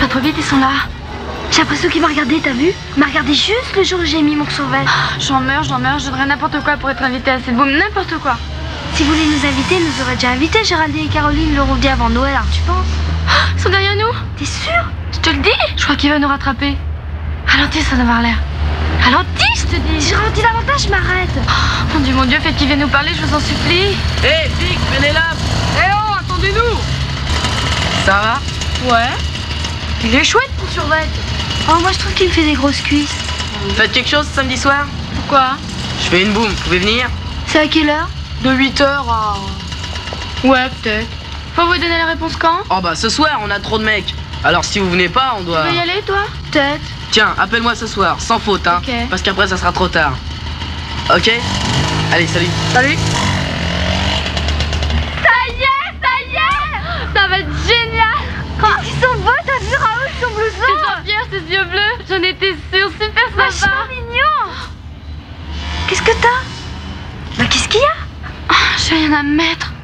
propriété sont là. J'ai l'impression qu'il m'a regardé, t'as vu? Il m'a regardé juste le jour où j'ai mis mon survêt. J'en meurs, je donnerais n'importe quoi pour être invitée à cette boum, n'importe quoi. Si vous voulez nous inviter, ils nous auraient déjà invités, Géraldine et Caroline l'auront dit avant Noël, alors tu penses? Ils sont derrière nous. T'es sûr? Je te le dis. Je crois qu'il va nous rattraper. Ralentis, ça doit avoir l'air. Ralentis, je te dis. Si je ralentis davantage, je m'arrête. Mon Dieu, faites qu'il vienne nous parler, je vous en supplie. Hé, Vic, Pénélope! Eh oh, attendez-nous. Ça va? Ouais. Il est chouette ton survêt. Oh, moi je trouve qu'il me fait des grosses cuisses. Faites quelque chose samedi soir? Pourquoi? Je fais une boum, vous pouvez venir? C'est à quelle heure? De 8h à... Ouais, peut-être. Faut vous donner la réponse quand? Oh bah ce soir, on a trop de mecs. Alors si vous venez pas, on doit... Tu veux y aller, toi? Peut-être. Tiens, appelle-moi ce soir, sans faute, hein. Ok. Parce qu'après, ça sera trop tard. Ok? Allez, salut. Salut. Ça y est. Ça va être génial. Oh, ils sont beaux, t'as vu Raoul, son blouson? C'est Jean-Pierre, ses yeux bleus. J'en étais sûre, super sympa. Vachement mignon. Qu'est-ce que t'as? Bah qu'est-ce qu'il y a? J'ai rien à me mettre.